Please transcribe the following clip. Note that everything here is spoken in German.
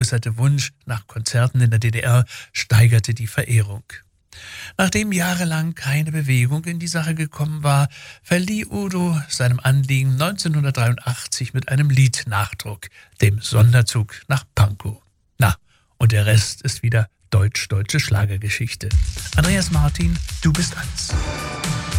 geäußerte Wunsch nach Konzerten in der DDR steigerte die Verehrung. Nachdem jahrelang keine Bewegung in die Sache gekommen war, verlieh Udo seinem Anliegen 1983 mit einem Lied Nachdruck, dem Sonderzug nach Pankow. Na, und der Rest ist wieder deutsch-deutsche Schlagergeschichte. Andreas Martin, du bist alles.